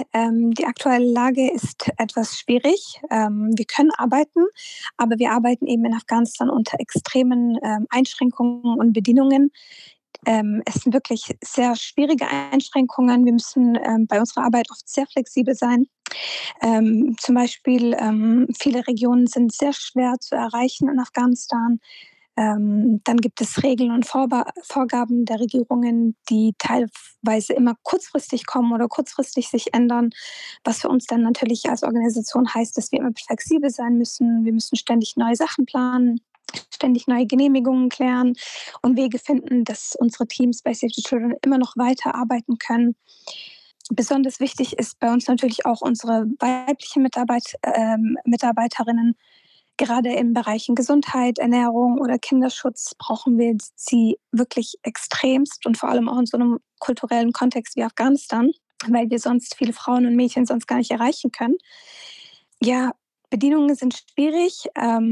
Die aktuelle Lage ist etwas schwierig. Wir können arbeiten, aber wir arbeiten eben in Afghanistan unter extremen Einschränkungen und Bedingungen. Es sind wirklich sehr schwierige Einschränkungen. Wir müssen bei unserer Arbeit oft sehr flexibel sein. Zum Beispiel viele Regionen sind sehr schwer zu erreichen in Afghanistan. Dann gibt es Regeln und Vorgaben der Regierungen, die teilweise immer kurzfristig kommen oder kurzfristig sich ändern, was für uns dann natürlich als Organisation heißt, dass wir immer flexibel sein müssen. Wir müssen ständig neue Sachen planen, ständig neue Genehmigungen klären und Wege finden, dass unsere Teams bei Save the Children immer noch weiterarbeiten können. Besonders wichtig ist bei uns natürlich auch unsere weiblichen Mitarbeiterinnen. Gerade in Bereichen Gesundheit, Ernährung oder Kinderschutz brauchen wir sie wirklich extremst und vor allem auch in so einem kulturellen Kontext wie Afghanistan, weil wir sonst viele Frauen und Mädchen sonst gar nicht erreichen können. Ja, Bedingungen sind schwierig.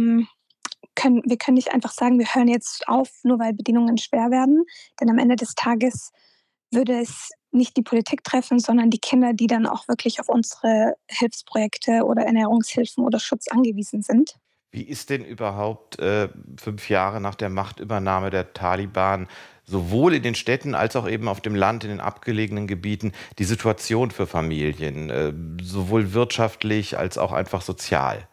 Wir können nicht einfach sagen, wir hören jetzt auf, nur weil Bedingungen schwer werden. Denn am Ende des Tages würde es nicht die Politik treffen, sondern die Kinder, die dann auch wirklich auf unsere Hilfsprojekte oder Ernährungshilfen oder Schutz angewiesen sind. Wie ist denn überhaupt 5 Jahre nach der Machtübernahme der Taliban sowohl in den Städten als auch eben auf dem Land, in den abgelegenen Gebieten, die Situation für Familien, sowohl wirtschaftlich als auch einfach sozial?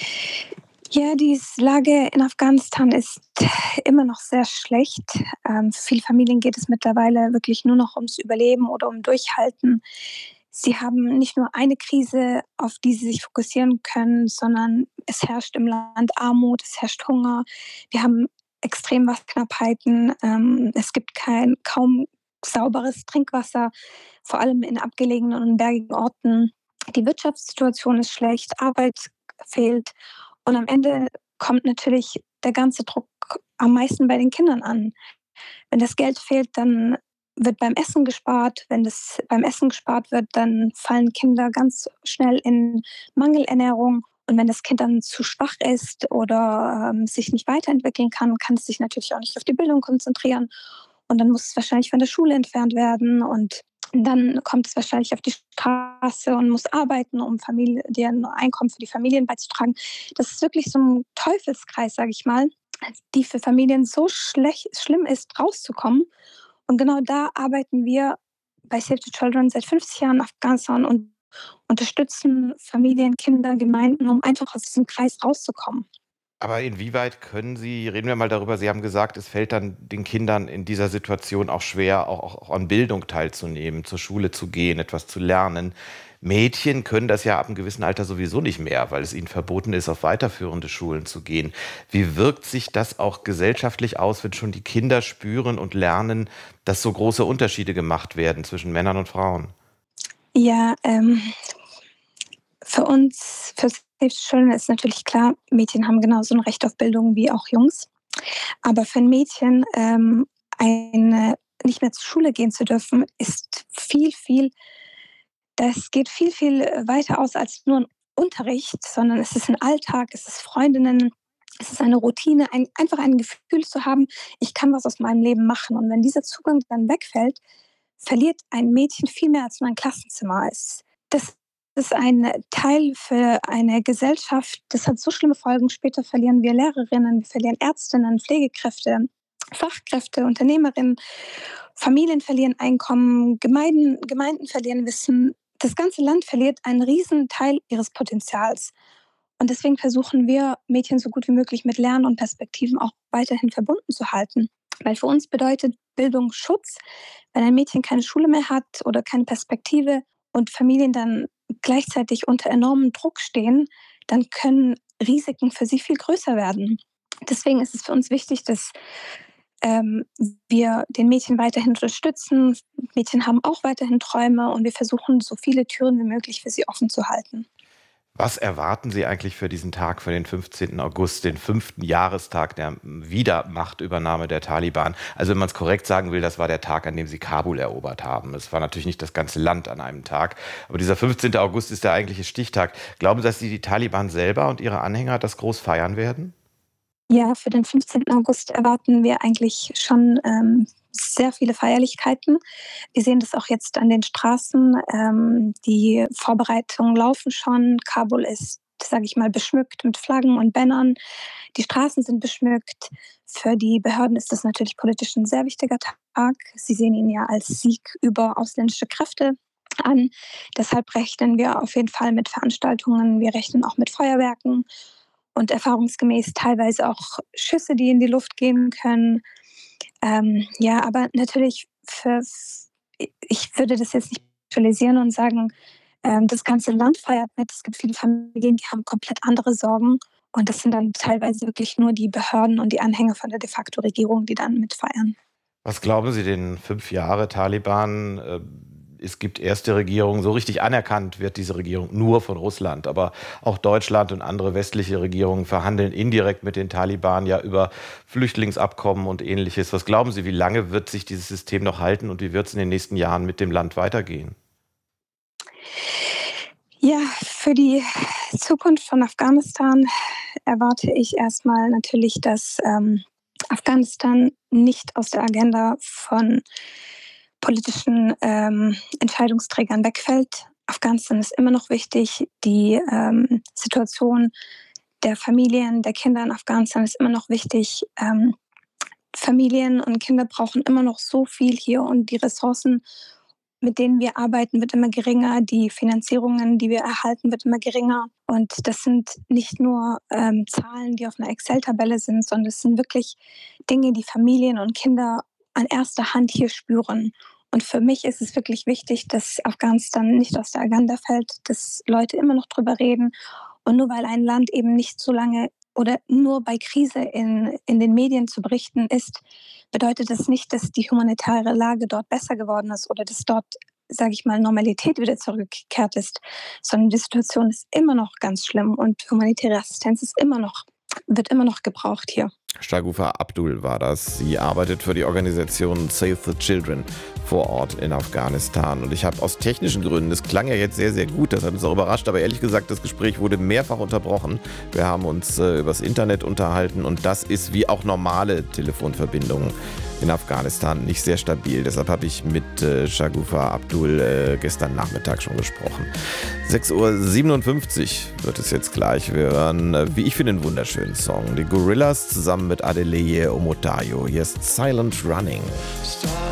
Ja, die Lage in Afghanistan ist immer noch sehr schlecht. Für viele Familien geht es mittlerweile wirklich nur noch ums Überleben oder um Durchhalten. Sie haben nicht nur eine Krise, auf die sie sich fokussieren können, sondern es herrscht im Land Armut, es herrscht Hunger. Wir haben Extremwasserknappheiten. Es gibt kaum sauberes Trinkwasser, vor allem in abgelegenen und bergigen Orten. Die Wirtschaftssituation ist schlecht, Arbeit fehlt und am Ende kommt natürlich der ganze Druck am meisten bei den Kindern an. Wenn das Geld fehlt, dann wird beim Essen gespart. Wenn das beim Essen gespart wird, dann fallen Kinder ganz schnell in Mangelernährung. Und wenn das Kind dann zu schwach ist oder sich nicht weiterentwickeln kann, kann es sich natürlich auch nicht auf die Bildung konzentrieren. Und dann muss es wahrscheinlich von der Schule entfernt werden. Und dann kommt es wahrscheinlich auf die Straße und muss arbeiten, um Familien Einkommen für die Familien beizutragen. Das ist wirklich so ein Teufelskreis, sage ich mal, die für Familien so schlimm ist, rauszukommen. Und genau da arbeiten wir bei Save the Children seit 50 Jahren in Afghanistan und unterstützen Familien, Kinder, Gemeinden, um einfach aus diesem Kreis rauszukommen. Aber inwieweit können Sie, reden wir mal darüber, Sie haben gesagt, es fällt dann den Kindern in dieser Situation auch schwer, auch an Bildung teilzunehmen, zur Schule zu gehen, etwas zu lernen. Mädchen können das ja ab einem gewissen Alter sowieso nicht mehr, weil es ihnen verboten ist, auf weiterführende Schulen zu gehen. Wie wirkt sich das auch gesellschaftlich aus, wenn schon die Kinder spüren und lernen, dass so große Unterschiede gemacht werden zwischen Männern und Frauen? Ja, für Save the Children ist natürlich klar, Mädchen haben genauso ein Recht auf Bildung wie auch Jungs. Aber für ein Mädchen nicht mehr zur Schule gehen zu dürfen, ist das geht viel weiter aus als nur ein Unterricht, sondern es ist ein Alltag, es ist Freundinnen, es ist eine Routine, einfach ein Gefühl zu haben, ich kann was aus meinem Leben machen. Und wenn dieser Zugang dann wegfällt, verliert ein Mädchen viel mehr als nur ein Klassenzimmer. Das ist ein Teil für eine Gesellschaft, das hat so schlimme Folgen. Später verlieren wir Lehrerinnen, wir verlieren Ärztinnen, Pflegekräfte, Fachkräfte, Unternehmerinnen, Familien verlieren Einkommen, Gemeinden verlieren Wissen. Das ganze Land verliert einen riesen Teil ihres Potenzials. Und deswegen versuchen wir, Mädchen so gut wie möglich mit Lernen und Perspektiven auch weiterhin verbunden zu halten. Weil für uns bedeutet Bildung Schutz. Wenn ein Mädchen keine Schule mehr hat oder keine Perspektive und Familien dann gleichzeitig unter enormem Druck stehen, dann können Risiken für sie viel größer werden. Deswegen ist es für uns wichtig, dass ähm, wir den Mädchen weiterhin unterstützen. Mädchen haben auch weiterhin Träume und wir versuchen, so viele Türen wie möglich für sie offen zu halten. Was erwarten Sie eigentlich für diesen Tag, für den 15. August, den 5. Jahrestag der Wiedermachtübernahme der Taliban? Also wenn man es korrekt sagen will, das war der Tag, an dem sie Kabul erobert haben. Es war natürlich nicht das ganze Land an einem Tag, aber dieser 15. August ist der eigentliche Stichtag. Glauben Sie, dass die Taliban selber und ihre Anhänger das groß feiern werden? Ja, für den 15. August erwarten wir eigentlich schon sehr viele Feierlichkeiten. Wir sehen das auch jetzt an den Straßen. Die Vorbereitungen laufen schon. Kabul ist, sage ich mal, beschmückt mit Flaggen und Bannern. Die Straßen sind beschmückt. Für die Behörden ist das natürlich politisch ein sehr wichtiger Tag. Sie sehen ihn ja als Sieg über ausländische Kräfte an. Deshalb rechnen wir auf jeden Fall mit Veranstaltungen. Wir rechnen auch mit Feuerwerken und erfahrungsgemäß teilweise auch Schüsse, die in die Luft gehen können. Ja, aber natürlich ich würde das jetzt nicht visualisieren und sagen, das ganze Land feiert mit. Es gibt viele Familien, die haben komplett andere Sorgen. Und das sind dann teilweise wirklich nur die Behörden und die Anhänger von der de facto Regierung, die dann mitfeiern. Was glauben Sie, den 5 Jahre Taliban? Es gibt erste Regierungen, so richtig anerkannt wird diese Regierung nur von Russland. Aber auch Deutschland und andere westliche Regierungen verhandeln indirekt mit den Taliban ja über Flüchtlingsabkommen und Ähnliches. Was glauben Sie, wie lange wird sich dieses System noch halten und wie wird es in den nächsten Jahren mit dem Land weitergehen? Ja, für die Zukunft von Afghanistan erwarte ich erstmal natürlich, dass Afghanistan nicht aus der Agenda von politischen Entscheidungsträgern wegfällt. Afghanistan ist immer noch wichtig. Die Situation der Familien, der Kinder in Afghanistan ist immer noch wichtig. Familien und Kinder brauchen immer noch so viel hier und die Ressourcen, mit denen wir arbeiten, wird immer geringer. Die Finanzierungen, die wir erhalten, wird immer geringer. Und das sind nicht nur Zahlen, die auf einer Excel-Tabelle sind, sondern es sind wirklich Dinge, die Familien und Kinder an erster Hand hier spüren. Und für mich ist es wirklich wichtig, dass Afghanistan nicht aus der Agenda fällt, dass Leute immer noch drüber reden. Und nur weil ein Land eben nicht so lange oder nur bei Krise in den Medien zu berichten ist, bedeutet das nicht, dass die humanitäre Lage dort besser geworden ist oder dass dort, sage ich mal, Normalität wieder zurückgekehrt ist, sondern die Situation ist immer noch ganz schlimm und humanitäre Assistenz wird immer noch gebraucht hier. Shagufta Abdul war das. Sie arbeitet für die Organisation Save the Children vor Ort in Afghanistan. Und ich habe aus technischen Gründen, das klang ja jetzt sehr, sehr gut, das hat uns auch überrascht, aber ehrlich gesagt, das Gespräch wurde mehrfach unterbrochen. Wir haben uns übers Internet unterhalten und das ist wie auch normale Telefonverbindungen in Afghanistan nicht sehr stabil. Deshalb habe ich mit Shagufta Abdul gestern Nachmittag schon gesprochen. 6:57 Uhr wird es jetzt gleich. Wir hören, wie ich finde, einen wunderschönen Song. Die Gorillas zusammen mit Adeleye Omotayo. Hier ist Silent Running.